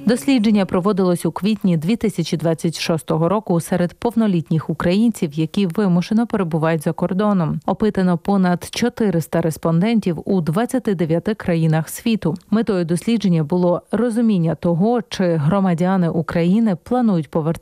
Дослідження проводилось у квітні 2026 року серед повнолітніх українців, які вимушено перебувають за кордоном. Опитано понад 400 респондентів у 29 країнах світу. Метою дослідження було розуміння того, чи громадяни України планують повертатися